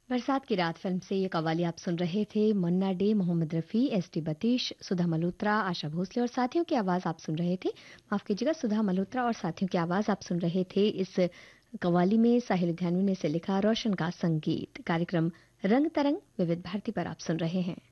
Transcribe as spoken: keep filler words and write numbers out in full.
बरसात की रात फिल्म से ये कव्वाली आप सुन रहे थे। मन्ना day, Mohammad Rafi, S T बतीश, सुधा मल्होत्रा, आशा भोसले और साथियों की आवाज़ आप सुन रहे थे। माफ़ कीजिएगा, सुधा मल्होत्रा और साथियों की आवाज़ आप सुन रहे थे। इस कव्वाली में साहिल लुधियानवी ने इसे लिखा, रोशन का संगीत। कार्यक्रम रंग तरंग विविध भारती पर आप सुन रहे हैं।